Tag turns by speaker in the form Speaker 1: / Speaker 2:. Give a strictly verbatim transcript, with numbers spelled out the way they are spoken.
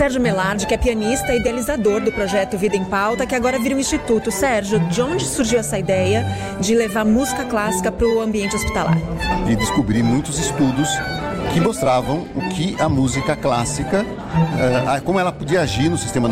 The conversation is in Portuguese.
Speaker 1: Sérgio Melardi, que é pianista e idealizador do projeto Vida em Pauta, que agora vira um instituto. Sérgio, de onde surgiu essa ideia de levar música clássica para o ambiente hospitalar?
Speaker 2: E descobri muitos estudos que mostravam o que a música clássica, como ela podia agir no sistema